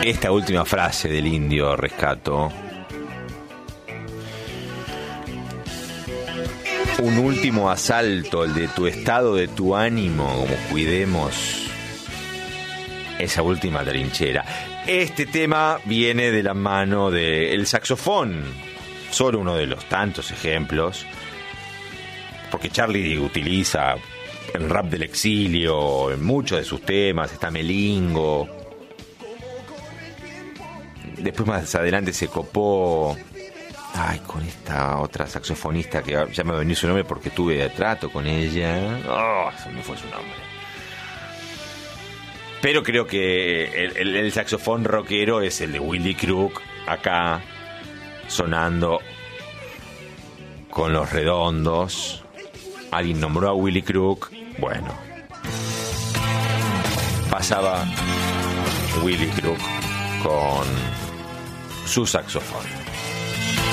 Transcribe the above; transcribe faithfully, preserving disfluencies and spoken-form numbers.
Esta última frase del Indio rescato. Un último asalto, el de tu estado, de tu ánimo, como cuidemos esa última trinchera. Este tema viene de la mano del saxofón, solo uno de los tantos ejemplos, porque Charlie utiliza el rap del exilio en muchos de sus temas, está Melingo. Después más adelante se copó, ay, con esta otra saxofonista que ya me va a venir su nombre porque tuve trato con ella. Oh, se me fue su nombre. Pero creo que el, el, el saxofón rockero es el de Willy Crook, acá sonando con Los Redondos. Alguien nombró a Willy Crook. Bueno, pasaba Willy Crook con su saxofón.